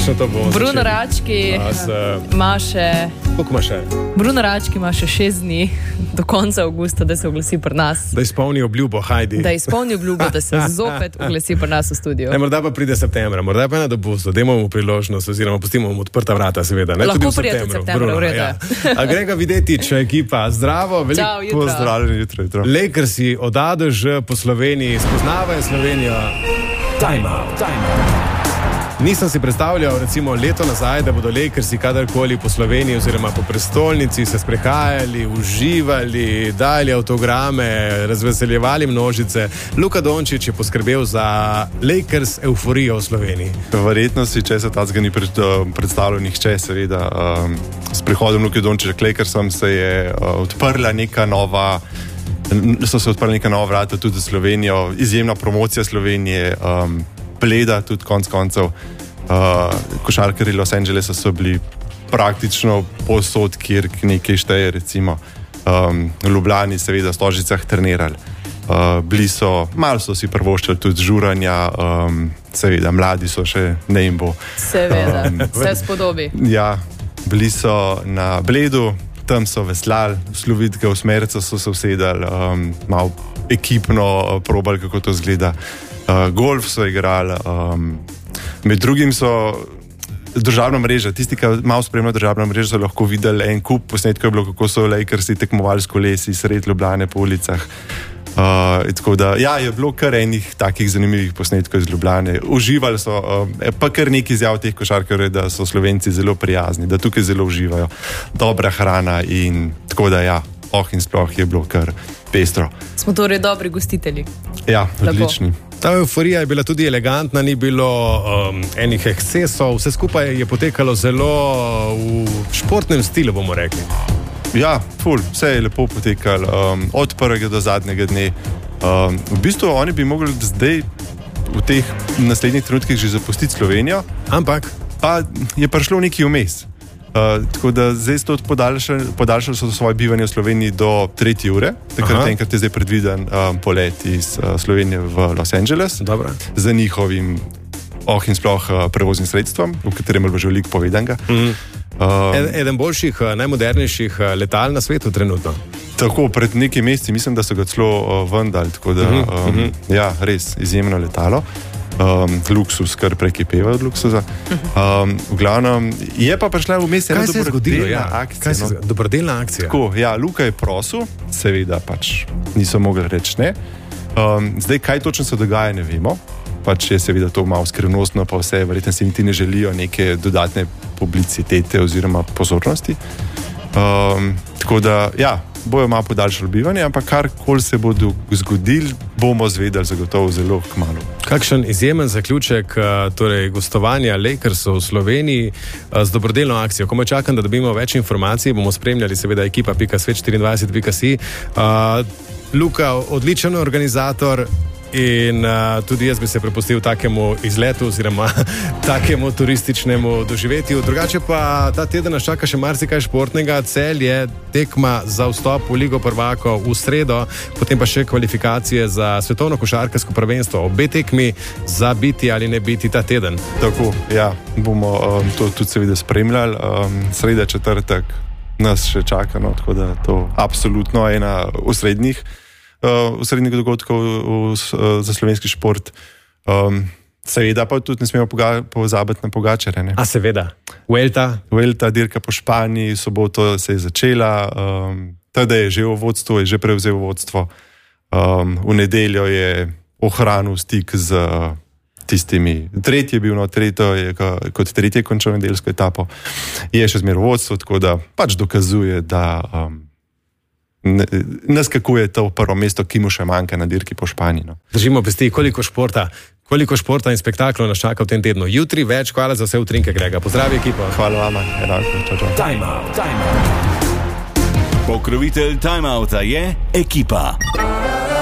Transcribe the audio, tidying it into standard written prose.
Kakšno to bo? Bruno Rački ima še... Koliko ima še? Bruno Rački ima še 6 dni do konca avgusta, da se oglasi pri nas. Da izpolni obljubo, hajdi. Da izpolni obljubo, da se zopet oglasi pri nas v studiu. Morda pa pride septembra, morda pa na dopustu, dajmo mu priložnost, oziroma pustimo mu odprta vrata, seveda. Ne? Lahko prijete septembra, v redu. Ja. Grega Videtič, ekipa, zdravo, Čau, jutro. Pozdravljeni, jutro. Lakersi od A do Ž po Sloveniji, spoznavajo Slovenijo. Time out. Nisem si predstavljal, recimo, leto nazaj, da bodo Lakersi kadarkoli po Sloveniji oziroma po prestolnici se sprehajali, uživali, dali avtograme, razveseljevali množice. Luka Dončić je poskrbel za Lakers euforijo v Sloveniji. Verjetno si česa tacga ni predstavljal nihče, seveda. S prihodom Luke Dončića k Lakersom so se odprla neka nova vrata tudi za Slovenijo, izjemna promocija Slovenije, Bleda tudi konec koncev. Košarkarji Los Angelesa so bili praktično povsod, kjer nekaj šteje, recimo v Ljubljani, seveda v Stožicah trenirali. Bili so, malo so si prvoščali tudi žuranja, seveda, mladi so še ne jim bo. Seveda, vse spodobi. Ja, bili so na Bledu, tam so veslali, Slovidke v Smercu so se usedali, malo ekipno probali, kako to izgleda. Golf so igrali, med drugim so državna mreža, tisti, ki malo spremljajo državno mrežo, so lahko videli en kup posnetkov, je bilo, kako so Lakersi tekmovali s kolesi sred Ljubljane po ulicah. Tako da, ja, je bilo kar enih takih zanimivih posnetkov iz Ljubljane. Uživali so, pa kar nekaj izjav teh košarkarjev, da so Slovenci zelo prijazni, da tukaj zelo uživajo. Dobra hrana in tako da, ja, in sploh je bilo kar pestro. Smo torej dobri gostitelji. Ja, odlični. Ta euforija je bila tudi elegantna, ni bilo enih ekscesov, vse skupaj je potekalo zelo v športnem stilu, bomo rekli. Ja, vse je lepo potekalo, od prvega do zadnjega dne. V bistvu oni bi mogli zdaj v teh naslednjih trenutkih že zapustiti Slovenijo, ampak pa je prišlo nekaj vmes. Tako da zdaj so podaljšali so svoje bivanje v Sloveniji do 3. ure, takrat enkrat je zdaj predviden polet iz Slovenije v Los Angeles. Dobra. Z njihovim in sploh prevoznim sredstvom, v katerem je že veliko povedanega. Eden boljših, najmodernejših letal na svetu trenutno. Tako, pred nekaj meseci mislim, da so ga celo vendali, tako da ja, res izjemno letalo. Luksus, kar prekipeva od luksuza. V glavnem, je pa prišla vmes ena dobrodelna akcija. Dobrodelna akcija. Tako, ja, Luka je prosil, seveda pač niso mogli reči ne. Zdaj, kaj točno se dogaja, ne vemo. Pač je seveda to malo skrivnostno, pa vse, verjetno si niti ne želijo neke dodatne publicitete oziroma pozornosti. Tako da, ja, bojo malo podaljšali bivanje, ampak karkoli se bo zgodil, bomo zvedeli zagotovo zelo kmalu. Kakšen izjemen zaključek torej gostovanja Lakersov v Sloveniji z dobrodelno akcijo. Ko me čakam, da dobimo več informacij, bomo spremljali seveda ekipa.svet24.si. Luka, odličen organizator in tudi jaz bi se prepustil takemu izletu oziroma takemu turističnemu doživetju. Drugače pa ta teden nas čaka še marsikaj športnega. Celje, tekma za vstop v Ligo prvakov v sredo, potem pa še kvalifikacije za svetovno košarkarsko prvenstvo. Obe tekmi za biti ali ne biti ta teden. Tako, ja, bomo to tudi seveda spremljali. Sreda, četrtek nas še čaka, no, tako da to absolutno ena osrednjih dogodkov za slovenski šport. Seveda pa tudi ne smemo pozabiti na Pogačarja. Ne? A seveda. Vuelta, dirka po Španiji, soboto se je začela, teda je že v vodstvu, je že prevzel vodstvo. V nedeljo je ohranil stik z tistimi. Tretji je bil, kot tretje končal nedeljsko etapo. Je še zmeraj v vodstvu, tako da pač dokazuje, da naskakuje to prvo mesto, ki mu še manjka na dirki po Španiji. No. Držimo pesti, koliko športa in spektaklov nas čaka v tem tednu. Jutri več, hvala za vse utrinke, Grega. Pozdravi ekipo. Hvala vama. Time out. Pokrovitelj Time Outa je Ekipa.